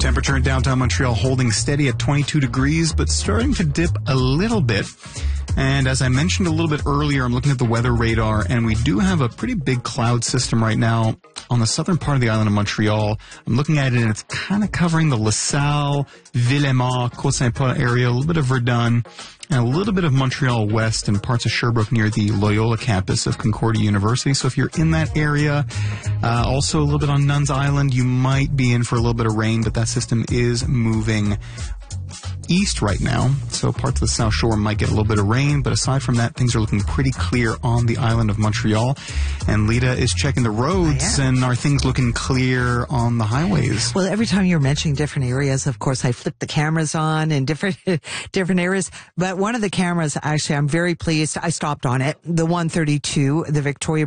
Temperature in downtown Montreal holding steady at 22 degrees, but starting to dip a little bit. And as I mentioned a little bit earlier, I'm looking at the weather radar, and we do have a pretty big cloud system right now on the southern part of the island of Montreal. I'm looking at it, and it's kind of covering the LaSalle, Ville-Aimard, Côte-Saint-Paul area, a little bit of Verdun, and a little bit of Montreal West and parts of Sherbrooke near the Loyola campus of Concordia University. So if you're in that area, also a little bit on Nuns Island, you might be in for a little bit of rain, but that system is moving east right now, so parts of the South Shore might get a little bit of rain, but aside from that, things are looking pretty clear on the island of Montreal. And Lita is checking the roads, and are things looking clear on the highways? Well, every time you're mentioning different areas, of course, I flip the cameras on in different areas. But one of the cameras, actually, I'm very pleased. I stopped on it. The 132, the Victoria